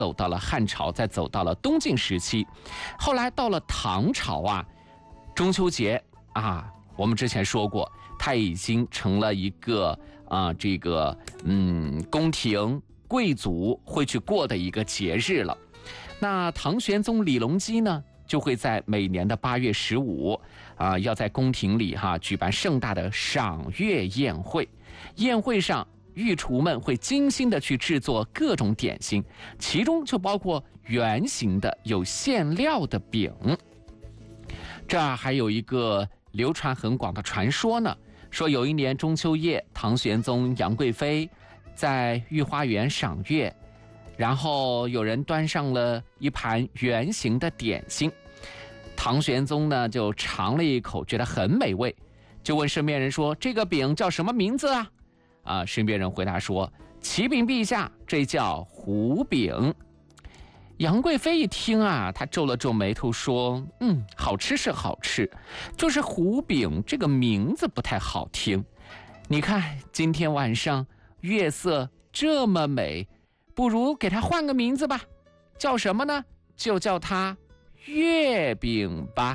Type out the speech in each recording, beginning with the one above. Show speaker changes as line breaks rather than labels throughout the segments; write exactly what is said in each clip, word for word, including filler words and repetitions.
走到了汉朝，再走到了东晋时期，后来到了唐朝啊，中秋节啊，我们之前说过，它已经成了一个啊，这个嗯，宫廷贵族会去过的一个节日了。那唐玄宗李隆基呢，就会在每年的八月十五啊，要在宫廷里哈、啊、举办盛大的赏月宴会。宴会上，御厨们会精心的去制作各种点心，其中就包括圆形的有馅料的饼。这儿还有一个流传很广的传说呢，说有一年中秋夜，唐玄宗杨贵妃在御花园赏月，然后有人端上了一盘圆形的点心，唐玄宗呢就尝了一口，觉得很美味，就问身边人说：“这个饼叫什么名字啊？”啊，身边人回答说：“启禀陛下，这叫胡饼。”杨贵妃一听啊，她皱了皱眉头说：“嗯，好吃是好吃，就是胡饼这个名字不太好听。你看今天晚上月色这么美，不如给它换个名字吧，叫什么呢？就叫它月饼吧。”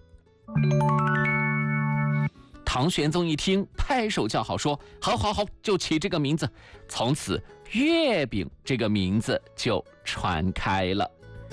唐玄宗一听，拍手叫好，说：“好好好，就起这个名字。”从此，月饼这个名字就传开了。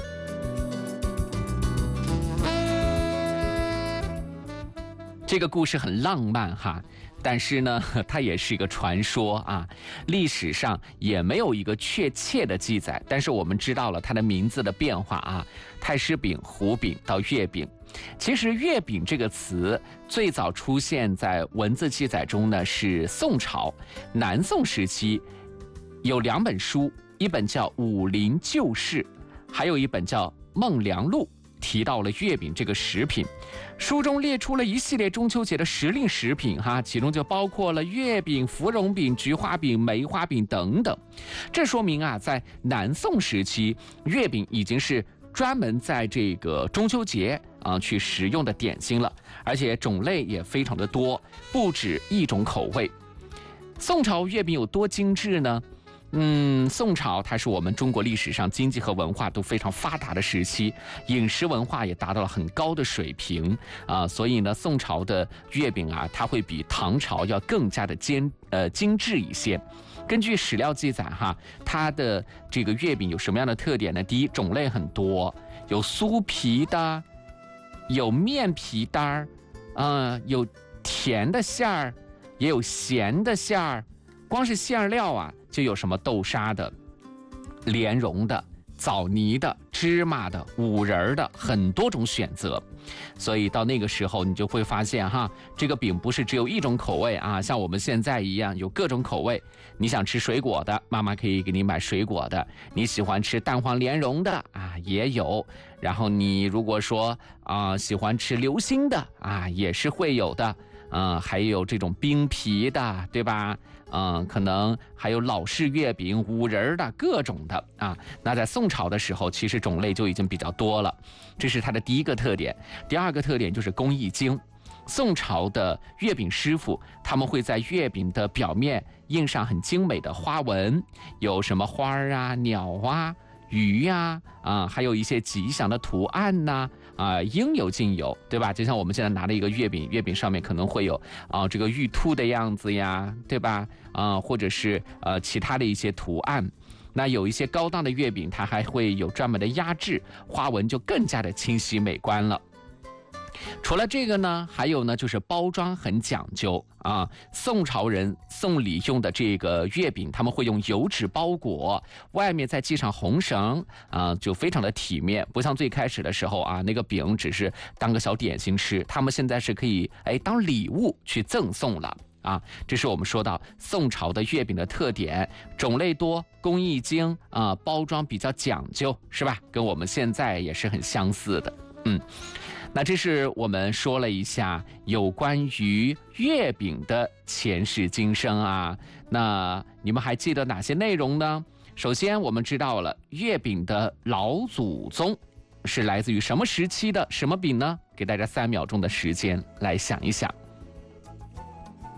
这个故事很浪漫哈，但是呢，它也是一个传说啊，历史上也没有一个确切的记载。但是我们知道了它的名字的变化啊，太师饼、胡饼到月饼。其实月饼这个词最早出现在文字记载中呢，是宋朝南宋时期有两本书，一本叫《武林旧事》，还有一本叫《孟良录》，提到了月饼这个食品。书中列出了一系列中秋节的时令食品哈，其中就包括了月饼、芙蓉饼、菊花饼、梅花饼等等。这说明啊，在南宋时期，月饼已经是专门在这个中秋节啊去食用的点心了，而且种类也非常的多，不止一种口味。宋朝月饼有多精致呢？嗯，宋朝它是我们中国历史上经济和文化都非常发达的时期，饮食文化也达到了很高的水平啊，所以呢，宋朝的月饼啊，它会比唐朝要更加的精呃精致一些。根据史料记载哈，它的这个月饼有什么样的特点呢？第一，种类很多，有酥皮的，有面皮的儿，呃，有甜的馅儿，也有咸的馅儿。光是馅料啊，就有什么豆沙的、莲蓉的、枣泥的、芝麻的、五仁的，很多种选择。所以到那个时候，你就会发现哈，这个饼不是只有一种口味啊，像我们现在一样有各种口味。你想吃水果的，妈妈可以给你买水果的；你喜欢吃蛋黄莲蓉的啊，也有。然后你如果说啊、呃、喜欢吃流心的啊，也是会有的。嗯、呃，还有这种冰皮的，对吧？嗯、呃，可能还有老式月饼、五仁的各种的啊。那在宋朝的时候，其实种类就已经比较多了，这是它的第一个特点。第二个特点就是工艺精。宋朝的月饼师傅，他们会在月饼的表面印上很精美的花纹，有什么花啊、鸟啊、鱼呀、啊，啊，还有一些吉祥的图案呐、啊，啊，应有尽有，对吧？就像我们现在拿的一个月饼，月饼上面可能会有啊这个玉兔的样子呀，对吧？啊，或者是呃其他的一些图案。那有一些高档的月饼，它还会有专门的压制，花纹就更加的清晰美观了。除了这个呢，还有呢，就是包装很讲究啊。宋朝人送礼用的这个月饼，他们会用油纸包裹，外面再系上红绳啊，就非常的体面。不像最开始的时候啊，那个饼只是当个小点心吃，他们现在是可以哎当礼物去赠送了啊。这是我们说到宋朝的月饼的特点，种类多，工艺精啊，包装比较讲究，是吧？跟我们现在也是很相似的，嗯。那这是我们说了一下有关于月饼的前世今生啊，那你们还记得哪些内容呢？首先我们知道了月饼的老祖宗是来自于什么时期的什么饼呢？给大家三秒钟的时间来想一想，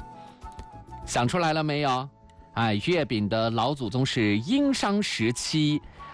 想出来了没有？哎，月饼的老祖宗是殷商时期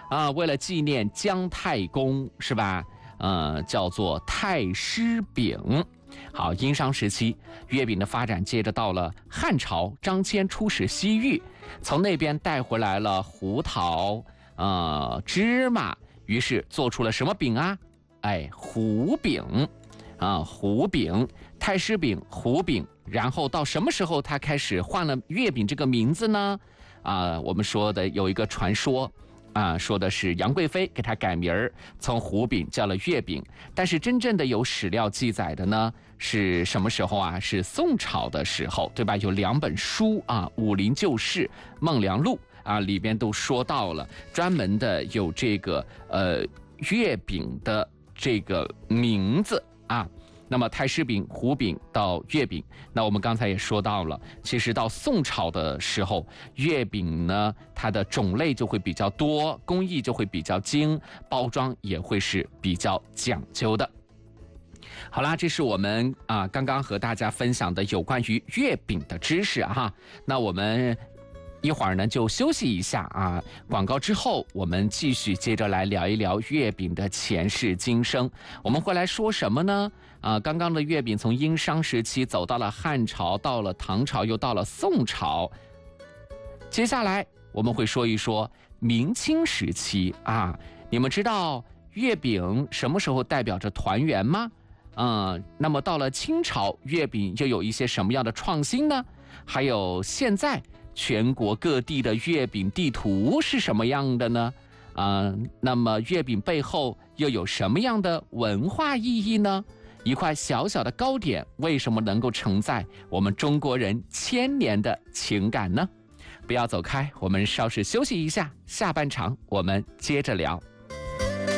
啊，为了纪念姜太公，是吧？呃，叫做太师饼。好，殷商时期，月饼的发展接着到了汉朝，张骞出使西域，从那边带回来了胡桃、呃芝麻，于是做出了什么饼啊？哎，胡饼啊，胡饼、太师饼、胡饼。然后到什么时候他开始换了月饼这个名字呢？啊，我们说的有一个传说。啊，说的是杨贵妃给他改名儿，从胡饼叫了月饼。但是真正的有史料记载的呢，是什么时候啊？是宋朝的时候，对吧？有两本书啊，《武林旧事》《孟良录》啊，里边都说到了，专门的有这个呃月饼的这个名字啊。那么太师饼、胡饼到月饼，那我们刚才也说到了，其实到宋朝的时候，月饼呢，它的种类就会比较多，工艺就会比较精，包装也会是比较讲究的。好啦，这是我们啊刚刚和大家分享的有关于月饼的知识哈。那我们一会儿呢就休息一下啊，广告之后我们继续接着来聊一聊月饼的前世今生。我们会来说什么呢？啊，刚刚的月饼从殷商时期走到了汉朝，到了唐朝，又到了宋朝。接下来我们会说一说明清时期啊，你们知道月饼什么时候代表着团圆吗？嗯，那么到了清朝，月饼又有一些什么样的创新呢？还有现在全国各地的月饼地图是什么样的呢？啊、呃，那么月饼背后又有什么样的文化意义呢？一块小小的糕点为什么能够承载我们中国人千年的情感呢？不要走开，我们稍事休息一下，下半场我们接着聊。